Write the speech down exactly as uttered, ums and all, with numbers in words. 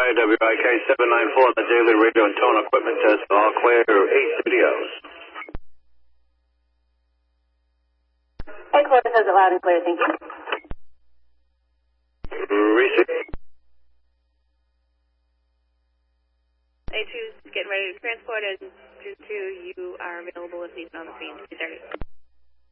W I K seven nine four, the daily radio and tone equipment test, all clear, eight studios. Headquarters says it loud and clear, thank you. Receive. A two's getting ready to transport, and two two, you are available if needed on the scene. two thirty.